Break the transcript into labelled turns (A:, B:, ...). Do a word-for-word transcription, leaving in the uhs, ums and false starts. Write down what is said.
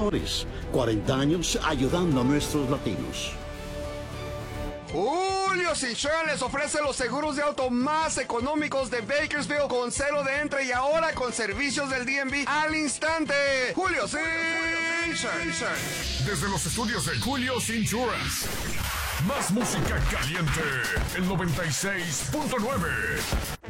A: mejores. cuarenta años ayudando a nuestros latinos.
B: Julio's Insurance les ofrece los seguros de auto más económicos de Bakersfield con cero de entre y ahora con servicios del D M V al instante. Julio's Insurance.
C: Desde los estudios de Julio's Insurance. Más música caliente. El noventa y seis punto nueve.